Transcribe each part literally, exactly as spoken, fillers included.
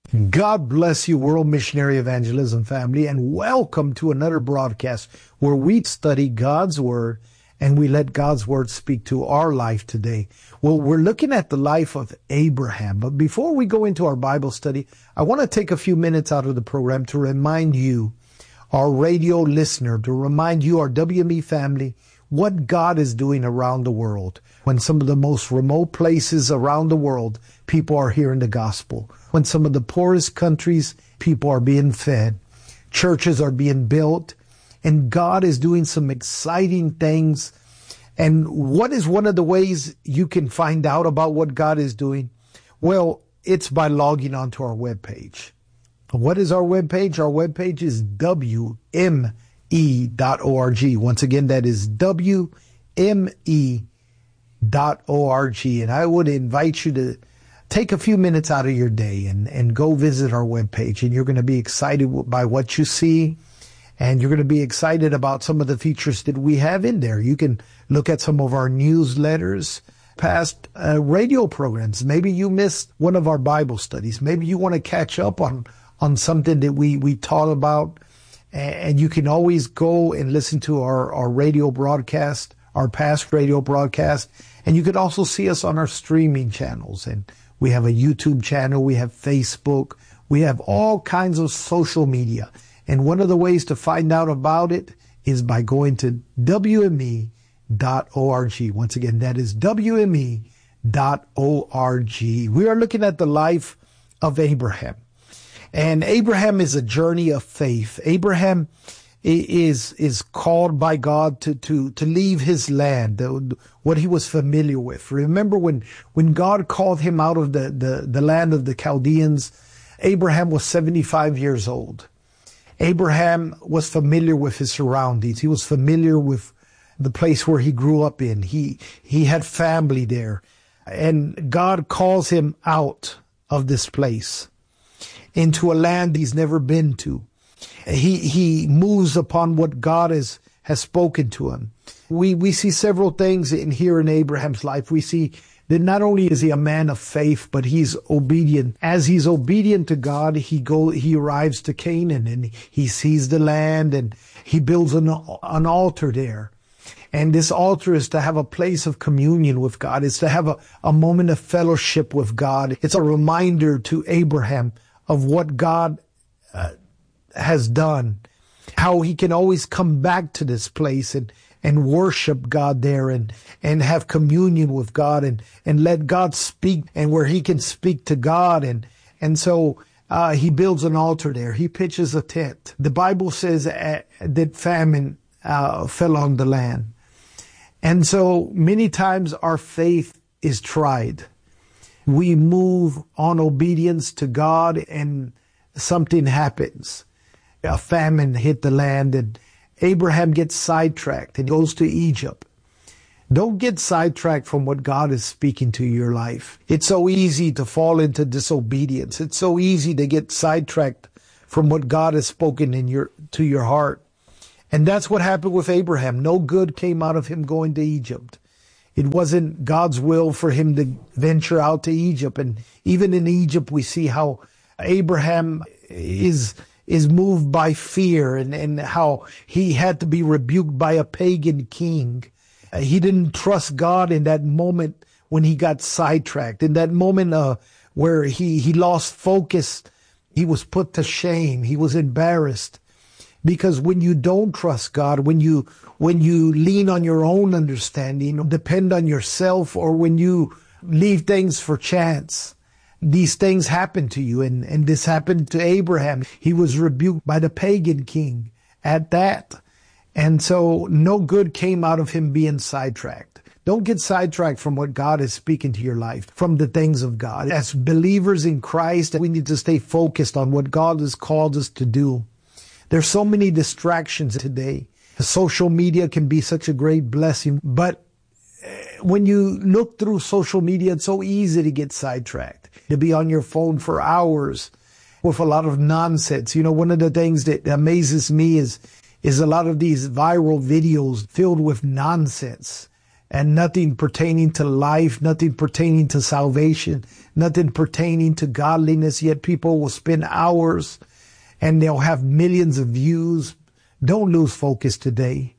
God bless you, World Missionary Evangelism family, and welcome to another broadcast where we study God's Word and we let God's Word speak to our life today. Well, we're looking at the life of Abraham, but before we go into our Bible study, I want to take a few minutes out of the program to remind you, our radio listener, to remind you, our W M E family, what God is doing around the world. When some of the most remote places around the world, people are hearing the gospel. When some of the poorest countries, people are being fed. Churches are being built. And God is doing some exciting things. And what is one of the ways you can find out about what God is doing? Well, it's by logging onto our webpage. What is our webpage? Our webpage is W M E dot org. Once again, that is W M E dot org. And I would invite you to take a few minutes out of your day and, and go visit our webpage. And you're going to be excited by what you see. And you're going to be excited about some of the features that we have in there. You can look at some of our newsletters, past uh, radio programs. Maybe you missed one of our Bible studies. Maybe you want to catch up on, on something that we, we taught about. And you can always go and listen to our, our radio broadcast, our past radio broadcast. And you can also see us on our streaming channels. And we have a YouTube channel. We have Facebook. We have all kinds of social media. And one of the ways to find out about it is by going to W M E dot org. Once again, that is W M E dot org. We are looking at the life of Abraham. And Abraham is a journey of faith. Abraham is is called by God to to to leave his land, what he was familiar with. Remember when when God called him out of the the, the land of the Chaldeans, Abraham was seventy-five years old. Abraham was familiar with his surroundings. He was familiar with the place where he grew up in. He he had family there. And God calls him out of this place into a land he's never been to. He he moves upon what God has, has spoken to him. We we see several things in here in Abraham's life. We see that not only is he a man of faith, but he's obedient. As he's obedient to God, he go he arrives to Canaan and he sees the land and he builds an, an altar there. And this altar is to have a place of communion with God. It's to have a, a moment of fellowship with God. It's a reminder to Abraham of what God uh, has done, how he can always come back to this place and, and worship God there and, and have communion with God and, and let God speak and where he can speak to God. And, and so, uh, he builds an altar there. He pitches a tent. The Bible says uh, that famine, uh, fell on the land. And so many times our faith is tried. We move on obedience to God and something happens. A famine hit the land and Abraham gets sidetracked and goes to Egypt. Don't get sidetracked from what God is speaking to your life. It's so easy to fall into disobedience. It's so easy to get sidetracked from what God has spoken in your to your heart. And that's what happened with Abraham. No good came out of him going to Egypt. It wasn't God's will for him to venture out to Egypt. And even in Egypt, we see how Abraham is is moved by fear and, and how he had to be rebuked by a pagan king. Uh, he didn't trust God in that moment when he got sidetracked. In that moment uh, where he, he lost focus, he was put to shame. He was embarrassed. Because when you don't trust God, when you when you lean on your own understanding, depend on yourself, or when you leave things for chance, these things happen to you. And, and this happened to Abraham. He was rebuked by the pagan king at that. And so no good came out of him being sidetracked. Don't get sidetracked from what God is speaking to your life, from the things of God. As believers in Christ, we need to stay focused on what God has called us to do. There's so many distractions today. Social media can be such a great blessing, but when you look through social media, it's so easy to get sidetracked, to be on your phone for hours with a lot of nonsense. You know, one of the things that amazes me is, is a lot of these viral videos filled with nonsense. and nothing pertaining to life, nothing pertaining to salvation, nothing pertaining to godliness, yet people will spend hours and they'll have millions of views. Don't lose focus today.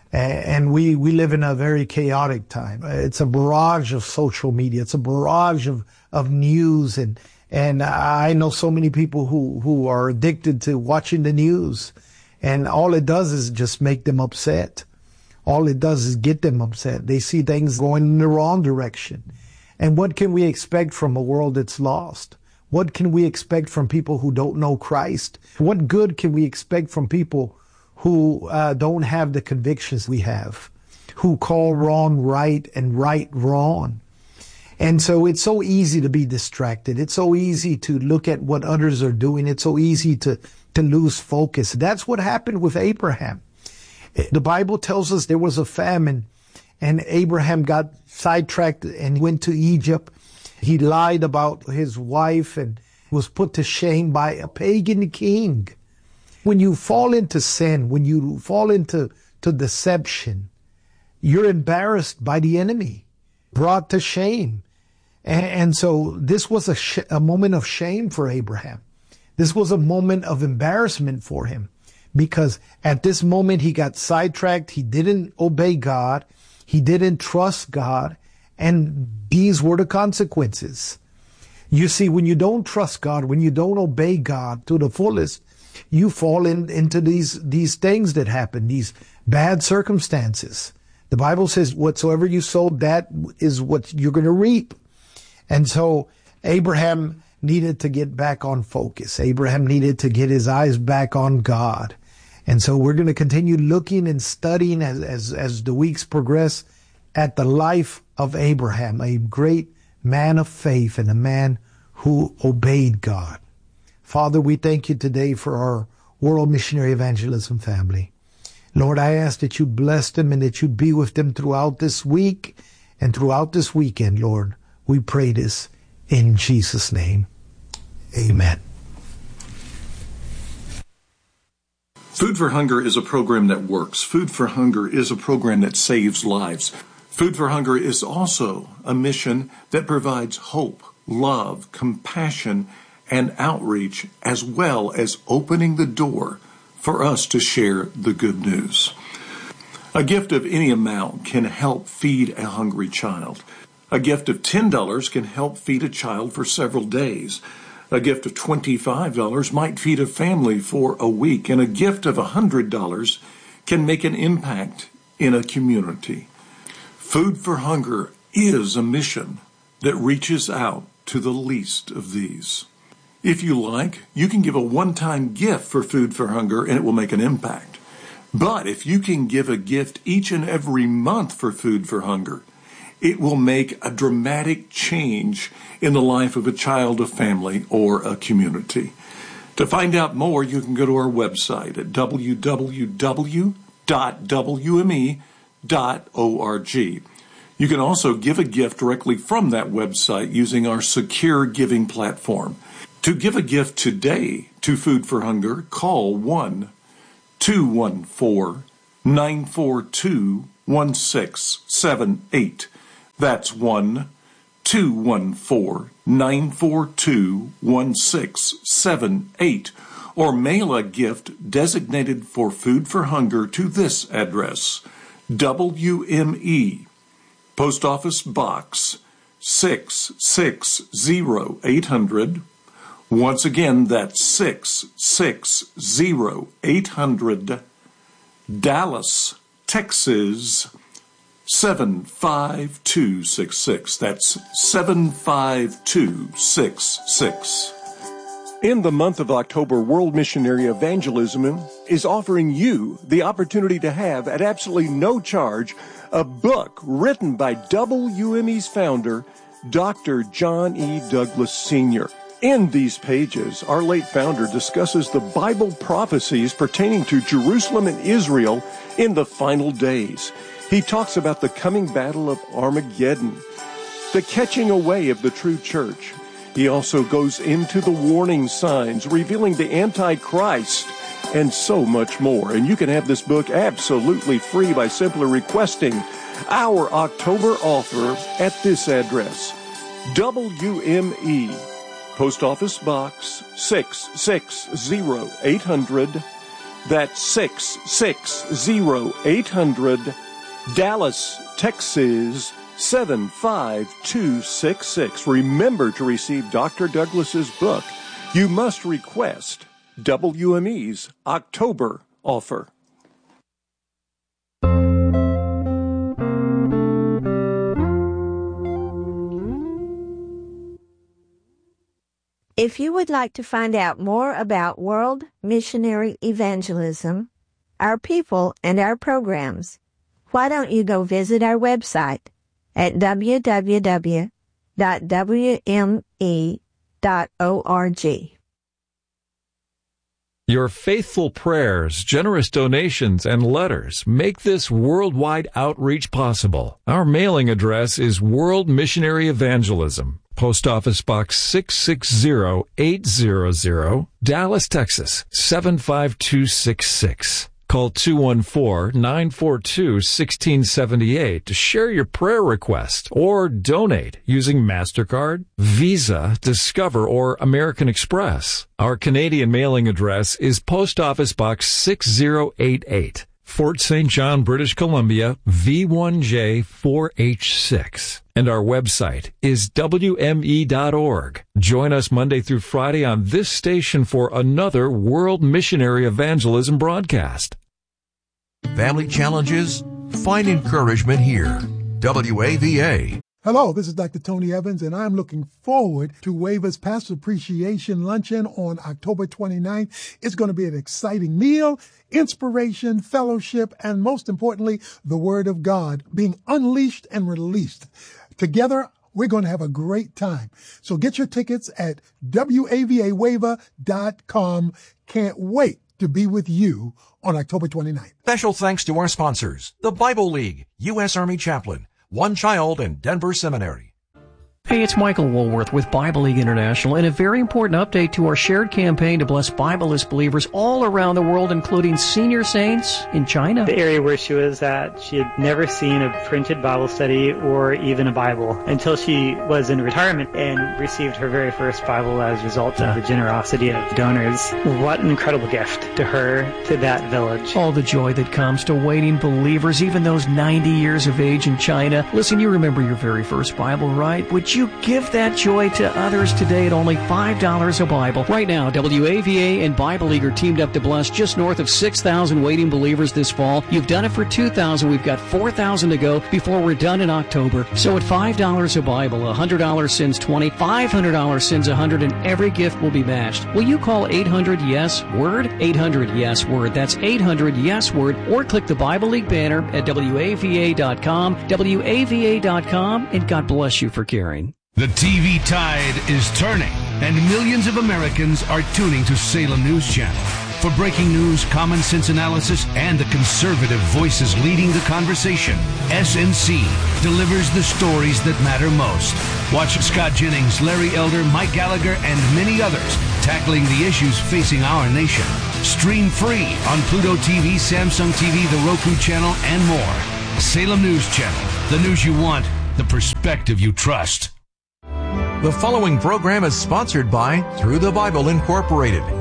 And we, we live in a very chaotic time. It's a barrage of social media. It's a barrage of, of news. And, and I know so many people who, who are addicted to watching the news. And all it does is just make them upset. All it does is get them upset. They see things going in the wrong direction. And what can we expect from a world that's lost? What can we expect from people who don't know Christ? What good can we expect from people who uh, don't have the convictions we have, who call wrong right and right wrong? And so it's so easy to be distracted. It's so easy to look at what others are doing. It's so easy to, to lose focus. That's what happened with Abraham. The Bible tells us there was a famine, and Abraham got sidetracked and went to Egypt. He lied about his wife and was put to shame by a pagan king. When you fall into sin, when you fall into to deception, you're embarrassed by the enemy, brought to shame. And, and so this was a, sh- a moment of shame for Abraham. This was a moment of embarrassment for him, because at this moment he got sidetracked. He didn't obey God. He didn't trust God. And these were the consequences. You see, when you don't trust God, when you don't obey God to the fullest, you fall in, into these, these things that happen, these bad circumstances. The Bible says, whatsoever you sow, that is what you're going to reap. And so Abraham needed to get back on focus. Abraham needed to get his eyes back on God. And so we're going to continue looking and studying as, as, as the weeks progress at the life of Abraham, a great man of faith and a man who obeyed God. Father, we thank you today for our World Missionary Evangelism family. Lord, I ask that you bless them and that you be with them throughout this week and throughout this weekend, Lord. We pray this in Jesus' name. Amen. Food for Hunger is a program that works. Food for Hunger is a program that saves lives. Food for Hunger is also a mission that provides hope, love, compassion, and outreach, as well as opening the door for us to share the good news. A gift of any amount can help feed a hungry child. A gift of ten dollars can help feed a child for several days. A gift of twenty-five dollars might feed a family for a week, and a gift of one hundred dollars can make an impact in a community. Food for Hunger is a mission that reaches out to the least of these. If you like, you can give a one-time gift for Food for Hunger and it will make an impact. But if you can give a gift each and every month for Food for Hunger, it will make a dramatic change in the life of a child, a family, or a community. To find out more, you can go to our website at w w w dot w m e dot org. You can also give a gift directly from that website using our secure giving platform. To give a gift today to Food for Hunger, call one two one four, nine four two, one six seven eight. That's one two one four, nine four two, one six seven eight. Or mail a gift designated for Food for Hunger to this address: W M E, Post Office Box six six zero eight hundred. Once again, that's six six zero eight hundred, Dallas, Texas, seven five two six six. That's seven five two six six. In the month of October, World Missionary Evangelism is offering you the opportunity to have, at absolutely no charge, a book written by W M E's founder, Doctor John E. Douglas Senior In these pages, our late founder discusses the Bible prophecies pertaining to Jerusalem and Israel in the final days. He talks about the coming battle of Armageddon, the catching away of the true church. He also goes into the warning signs, revealing the Antichrist, and so much more. And you can have this book absolutely free by simply requesting our October offer at this address: W M E, Post Office Box six six zero eight hundred. That's six six zero eight hundred, Dallas, Texas seven five two six six. Remember to receive Doctor Douglas's book. You must request W M E's October offer. If you would like to find out more about World Missionary Evangelism, our people, and our programs, why don't you go visit our website at w w w dot w m e dot org. Your faithful prayers, generous donations, and letters make this worldwide outreach possible. Our mailing address is World Missionary Evangelism, Post Office Box six six zero eight hundred, Dallas, Texas seven five two six six. Call two one four, nine four two, one six seven eight to share your prayer request or donate using MasterCard, Visa, Discover, or American Express. Our Canadian mailing address is Post Office Box six zero eight eight, Fort Saint John, British Columbia, V one J four H six. And our website is W M E dot org. Join us Monday through Friday on this station for another World Missionary Evangelism broadcast. Family challenges? Find encouragement here. W A V A. Hello, this is Doctor Tony Evans, and I'm looking forward to WAVA's Pastor Appreciation Luncheon on October twenty-ninth. It's going to be an exciting meal, inspiration, fellowship, and most importantly, the Word of God being unleashed and released. Together, we're going to have a great time. So get your tickets at W A V A wava dot com. Can't wait to be with you on October twenty-ninth. Special thanks to our sponsors, the Bible League, U S Army Chaplain, One Child, and Denver Seminary. Hey, it's Michael Woolworth with Bible League International, and a very important update to our shared campaign to bless Bibleless believers all around the world, including senior saints in China. The area where she was at, she had never seen a printed Bible study or even a Bible until she was in retirement and received her very first Bible as a result of the generosity of donors. What an incredible gift to her, to that village. All the joy that comes to waiting believers, even those ninety years of age in China. Listen, you remember your very first Bible, right? Would you give that joy to others today at only five dollars a Bible? Right now, W A V A and Bible League are teamed up to bless just north of six thousand waiting believers this fall. You've done it for two thousand. We've got four thousand to go before we're done in October. So at five dollars a Bible, one hundred dollars sends twenty, five hundred dollars sends one hundred, and every gift will be matched. Will you call eight hundred yes word? eight hundred yes word. That's eight hundred yes word. Or click the Bible League banner at W A V A dot com, W A V A dot com, and God bless you for caring. The T V tide is turning, and millions of Americans are tuning to Salem News Channel. For breaking news, common sense analysis, and the conservative voices leading the conversation, S N C delivers the stories that matter most. Watch Scott Jennings, Larry Elder, Mike Gallagher, and many others tackling the issues facing our nation. Stream free on Pluto T V, Samsung T V, the Roku channel, and more. Salem News Channel, the news you want, the perspective you trust. The following program is sponsored by Through the Bible Incorporated,